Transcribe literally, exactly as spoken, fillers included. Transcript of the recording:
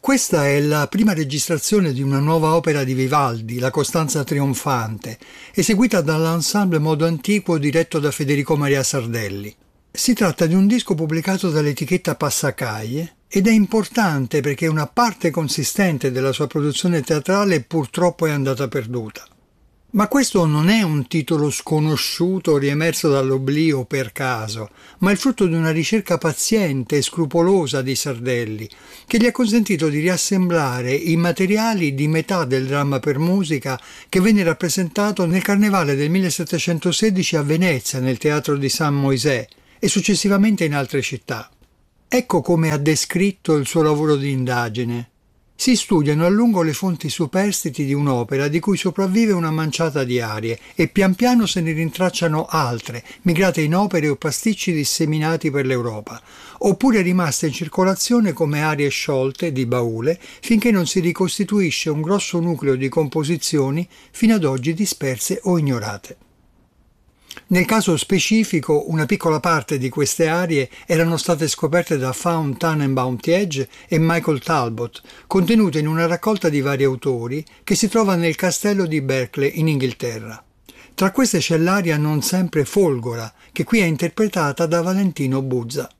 Questa è la prima registrazione di una nuova opera di Vivaldi, La Costanza trionfante, eseguita dall'Ensemble Modo Antiquo diretto da Federico Maria Sardelli. Si tratta di un disco pubblicato dall'etichetta Passacaglie ed è importante perché una parte consistente della sua produzione teatrale purtroppo è andata perduta. Ma questo non è un titolo sconosciuto riemerso dall'oblio per caso, ma il frutto di una ricerca paziente e scrupolosa di Sardelli, che gli ha consentito di riassemblare i materiali di metà del dramma per musica che venne rappresentato nel Carnevale del millesettecentosedici a Venezia, nel Teatro di San Moisè, e successivamente in altre città. Ecco come ha descritto il suo lavoro di indagine. Si studiano a lungo le fonti superstiti di un'opera di cui sopravvive una manciata di arie e pian piano se ne rintracciano altre, migrate in opere o pasticci disseminati per l'Europa, oppure rimaste in circolazione come arie sciolte di baule finché non si ricostituisce un grosso nucleo di composizioni fino ad oggi disperse o ignorate. Nel caso specifico, una piccola parte di queste arie erano state scoperte da Faun Tannenbaum Thiege e Michael Talbot, contenute in una raccolta di vari autori che si trova nel castello di Berkeley in Inghilterra. Tra queste c'è l'aria Non sempre folgora, che qui è interpretata da Valentino Buzza.